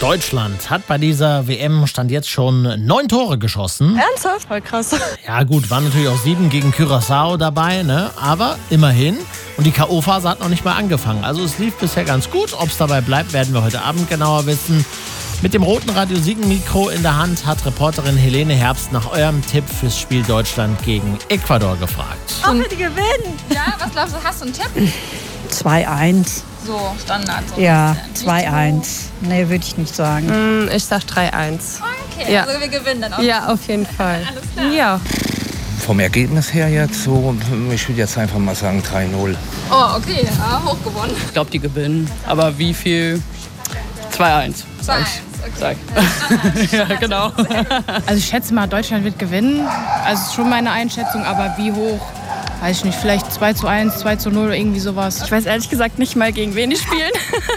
Deutschland hat bei dieser WM Stand jetzt schon 9 Tore geschossen. Ernsthaft? Voll krass. Ja gut, waren natürlich auch 7 gegen Curaçao dabei, ne? Aber immerhin. Und die K.O.-Phase hat noch nicht mal angefangen. Also es lief bisher ganz gut. Ob es dabei bleibt, werden wir heute Abend genauer wissen. Mit dem roten Radio Siegen-Mikro in der Hand hat Reporterin Helene Herbst nach eurem Tipp fürs Spiel Deutschland gegen Ecuador gefragt. Auch für die gewinnen. Ja, was glaubst du, hast du einen Tipp? 2-1. So, Standard. So Ja, 2-1. Nee, würde ich nicht sagen. Ich sag 3-1. Okay, Ja. also wir gewinnen dann auch. Ja, auf jeden Fall. Alles klar. Ja. Vom Ergebnis her jetzt so, ich würde jetzt einfach mal sagen 3-0. Oh, okay, ja, hoch gewonnen. Ich glaube, die gewinnen. Aber wie viel? 2-1. 2-1, okay. Ja, genau. Also ich schätze mal, Deutschland wird gewinnen. Also ist schon meine Einschätzung, aber wie hoch? Weiß ich nicht, vielleicht 2-1, 2-0 oder irgendwie sowas. Ich weiß ehrlich gesagt nicht mal, gegen wen die spielen.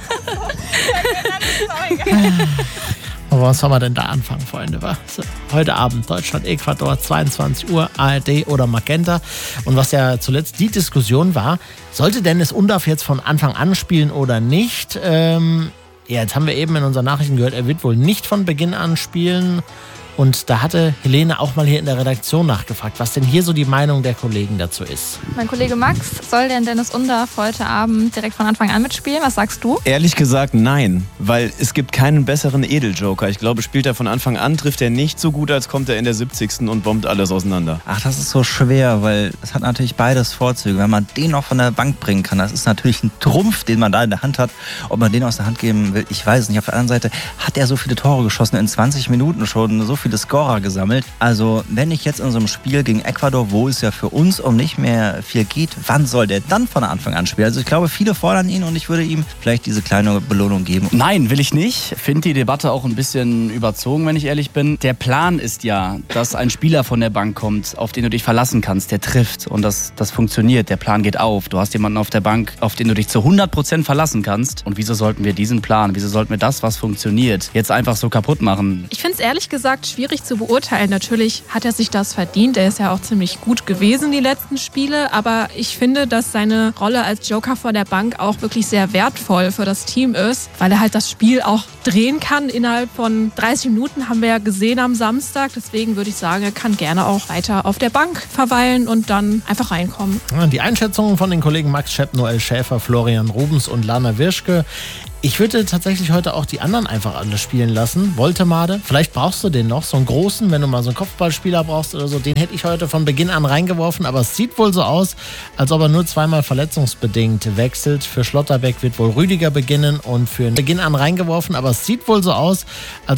Aber was soll man denn da anfangen, Freunde? Was? Heute Abend Deutschland, Ecuador, 22 Uhr, ARD oder Magenta. Und was ja zuletzt die Diskussion war, sollte Dennis Undaff jetzt von Anfang an spielen oder nicht? Ja, jetzt haben wir eben in unseren Nachrichten gehört, er wird wohl nicht von Beginn an spielen. Und da hatte Helene auch mal hier in der Redaktion nachgefragt, was denn hier so die Meinung der Kollegen dazu ist. Mein Kollege Max, soll denn Dennis Undaff heute Abend direkt von Anfang an mitspielen? Was sagst du? Ehrlich gesagt nein, weil es gibt keinen besseren Edeljoker. Ich glaube, spielt er von Anfang an, trifft er nicht so gut, als kommt er in der 70. und bombt alles auseinander. Ach, das ist so schwer, weil es hat natürlich beides Vorzüge. Wenn man den noch von der Bank bringen kann, das ist natürlich ein Trumpf, den man da in der Hand hat. Ob man den aus der Hand geben will, ich weiß es nicht. Auf der anderen Seite hat er so viele Tore geschossen, in 20 Minuten schon so viele Scorer gesammelt. Also wenn ich jetzt in so einem Spiel gegen Ecuador, wo es ja für uns um nicht mehr viel geht, wann soll der dann von Anfang an spielen? Also ich glaube, viele fordern ihn und ich würde ihm vielleicht diese kleine Belohnung geben. Nein, will ich nicht. Finde die Debatte auch ein bisschen überzogen, wenn ich ehrlich bin. Der Plan ist ja, dass ein Spieler von der Bank kommt, auf den du dich verlassen kannst, der trifft und das funktioniert. Der Plan geht auf. Du hast jemanden auf der Bank, auf den du dich zu 100% verlassen kannst. Und wieso sollten wir diesen Plan, wieso sollten wir das, was funktioniert, jetzt einfach so kaputt machen? Ich finde es ehrlich gesagt schwierig zu beurteilen. Natürlich hat er sich das verdient. Er ist ja auch ziemlich gut gewesen, die letzten Spiele. Aber ich finde, dass seine Rolle als Joker vor der Bank auch wirklich sehr wertvoll für das Team ist, weil er halt das Spiel auch drehen kann. Innerhalb von 30 Minuten haben wir ja gesehen am Samstag. Deswegen würde ich sagen, er kann gerne auch weiter auf der Bank verweilen und dann einfach reinkommen. Die Einschätzungen von den Kollegen Max Schepp, Noel Schäfer, Florian Rubens und Lana Wirschke. Ich würde tatsächlich heute auch die anderen einfach alle spielen lassen. Woltemade, vielleicht brauchst du den noch, so einen großen, wenn du mal so einen Kopfballspieler brauchst oder so. Den hätte ich heute von Beginn an reingeworfen, aber es sieht wohl so aus, als ob er nur zweimal verletzungsbedingt wechselt. Für Schlotterbeck wird wohl Rüdiger beginnen und für Beginn an reingeworfen, aber es sieht wohl so aus, als